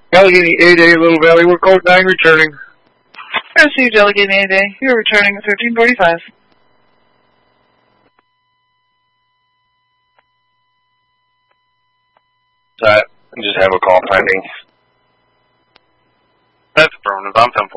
Allegheny 8A, Little Valley, we're code 9 returning. I received Allegheny 8A. You're returning at 1345. I just have a call pending. That's affirmative. I'm 10-4.